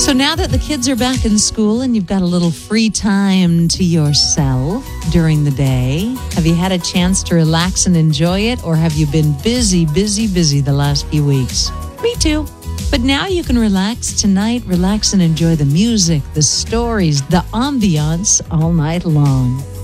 So now that the kids are back in school and you've got a little free time to yourself during the day, have you had a chance to relax and enjoy it, or have you been busy the last few weeks? Me too. But now you can relax tonight, relax and enjoy the music, the stories, the ambiance all night long.